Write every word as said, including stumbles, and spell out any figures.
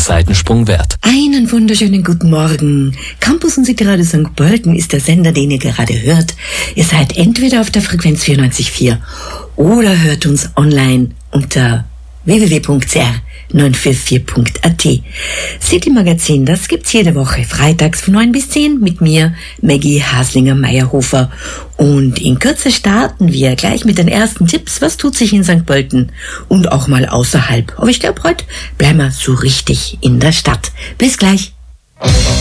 Seitensprung wert. Einen wunderschönen guten Morgen. Campus Musikradio Sankt Pölten ist der Sender, den ihr gerade hört. Ihr seid entweder auf der Frequenz vierundneunzig Komma vier oder hört uns online unter w w w punkt c r neun vier vier punkt a t. City Magazin, das gibt's jede Woche, freitags von neun bis zehn mit mir, Maggie Haslinger-Meyerhofer. Und in Kürze starten wir gleich mit den ersten Tipps, was tut sich in Sankt Pölten und auch mal außerhalb. Aber ich glaube, heute bleiben wir so richtig in der Stadt. Bis gleich.